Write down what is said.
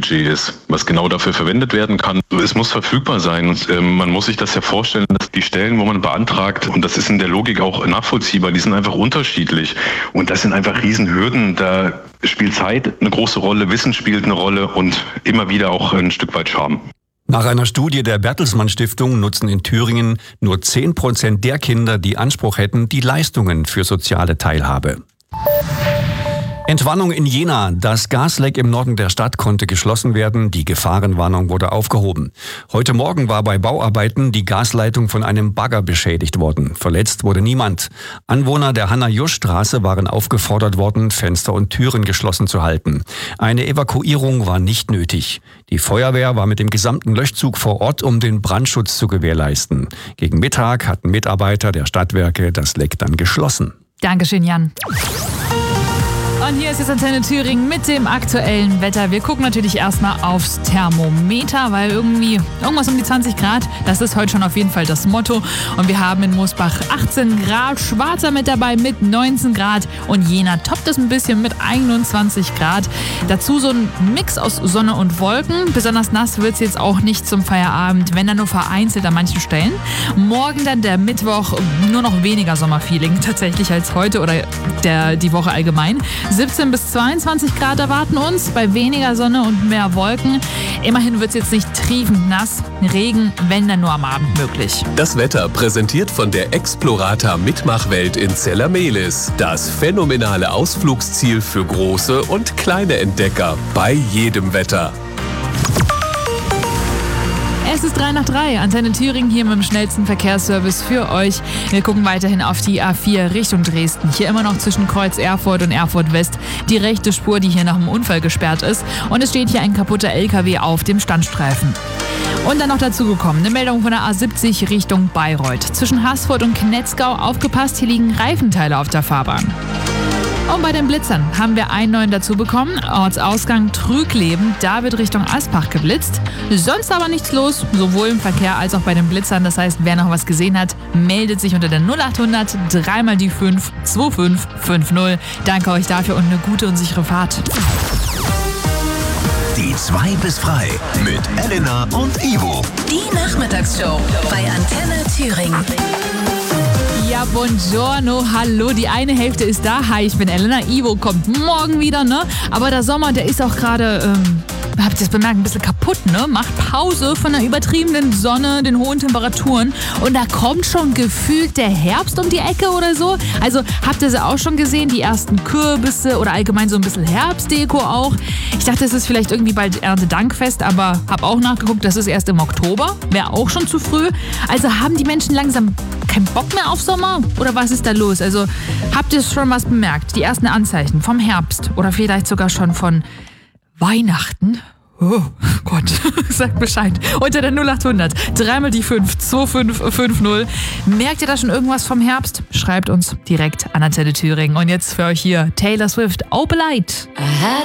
Budget ist, was genau dafür verwendet werden kann. Es muss verfügbar sein und man muss sich das ja vorstellen, dass die Stellen, wo man beantragt, und das ist in der Logik auch nachvollziehbar, die sind einfach unterschiedlich und das sind einfach Riesenhürden. Da spielt Zeit eine große Rolle, Wissen spielt eine Rolle und immer wieder auch ein Stück weit Charme. Nach einer Studie der Bertelsmann Stiftung nutzen in Thüringen nur 10% der Kinder, die Anspruch hätten, die Leistungen für soziale Teilhabe. Entwarnung in Jena. Das Gasleck im Norden der Stadt konnte geschlossen werden. Die Gefahrenwarnung wurde aufgehoben. Heute Morgen war bei Bauarbeiten die Gasleitung von einem Bagger beschädigt worden. Verletzt wurde niemand. Anwohner der Hanna-Jusch-Straße waren aufgefordert worden, Fenster und Türen geschlossen zu halten. Eine Evakuierung war nicht nötig. Die Feuerwehr war mit dem gesamten Löschzug vor Ort, um den Brandschutz zu gewährleisten. Gegen Mittag hatten Mitarbeiter der Stadtwerke das Leck dann geschlossen. Dankeschön, Jan. Und hier ist jetzt Antenne Thüringen mit dem aktuellen Wetter. Wir gucken natürlich erstmal aufs Thermometer, weil irgendwas um die 20 Grad, das ist heute schon auf jeden Fall das Motto. Und wir haben in Moosbach 18 Grad, Schwarzer mit dabei mit 19 Grad und Jena toppt es ein bisschen mit 21 Grad. Dazu so ein Mix aus Sonne und Wolken. Besonders nass wird es jetzt auch nicht zum Feierabend, wenn dann nur vereinzelt an manchen Stellen. Morgen dann der Mittwoch, nur noch weniger Sommerfeeling tatsächlich als heute oder die Woche allgemein. 17 bis 22 Grad erwarten uns, bei weniger Sonne und mehr Wolken. Immerhin wird es jetzt nicht triefend nass. Regen, wenn dann nur am Abend möglich. Das Wetter präsentiert von der Explorata Mitmachwelt in Zellermehlis. Das phänomenale Ausflugsziel für große und kleine Entdecker. Bei jedem Wetter. Es ist 3 nach 3. Antenne Thüringen hier mit dem schnellsten Verkehrsservice für euch. Wir gucken weiterhin auf die A4 Richtung Dresden. Hier immer noch zwischen Kreuz Erfurt und Erfurt West die rechte Spur, die hier nach dem Unfall gesperrt ist. Und es steht hier ein kaputter LKW auf dem Standstreifen. Und dann noch dazu gekommen, eine Meldung von der A70 Richtung Bayreuth. Zwischen Haßfurt und Knetzgau aufgepasst, hier liegen Reifenteile auf der Fahrbahn. Und bei den Blitzern haben wir einen neuen dazu bekommen. Ortsausgang Trügleben, da wird Richtung Aspach geblitzt. Sonst aber nichts los, sowohl im Verkehr als auch bei den Blitzern. Das heißt, wer noch was gesehen hat, meldet sich unter der 0800 3 mal die 5 2550. Danke euch dafür und eine gute und sichere Fahrt. Die 2 bis frei mit Elena und Ivo. Die Nachmittagsshow bei Antenne Thüringen. Ja, buongiorno, hallo, die eine Hälfte ist da. Hi, ich bin Elena, Ivo kommt morgen wieder, ne? Aber der Sommer, der ist auch gerade, habt ihr es bemerkt, ein bisschen kaputt, ne? Macht Pause von der übertriebenen Sonne, den hohen Temperaturen und da kommt schon gefühlt der Herbst um die Ecke oder so. Also habt ihr sie auch schon gesehen, die ersten Kürbisse oder allgemein so ein bisschen Herbstdeko auch. Ich dachte, es ist vielleicht irgendwie bald Erntedankfest, aber hab auch nachgeguckt, das ist erst im Oktober, wäre auch schon zu früh. Also haben die Menschen langsam keinen Bock mehr auf Sommer? Oder was ist da los? Also habt ihr schon was bemerkt? Die ersten Anzeichen vom Herbst oder vielleicht sogar schon von Weihnachten? Oh Gott, sagt Bescheid. Unter der 0800 3 mal die 5 2550. Merkt ihr da schon irgendwas vom Herbst? Schreibt uns direkt an Antenne Thüringen. Und jetzt für euch hier Taylor Swift, Opalite.